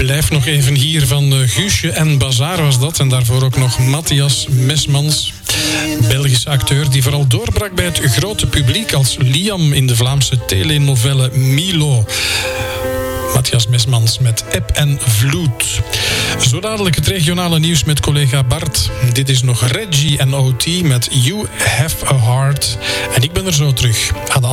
blijf nog even hier van Guusje en Bazaar was dat. En daarvoor ook nog Matthias Mesmans, Belgische acteur die vooral doorbrak bij het grote publiek als Liam in de Vlaamse telenovelle Milo. Matthias Mesmans met Eb en Vloed. Zo dadelijk het regionale nieuws met collega Bart. Dit is nog Reggie en OT met You Have a Heart. En ik ben er zo terug aan de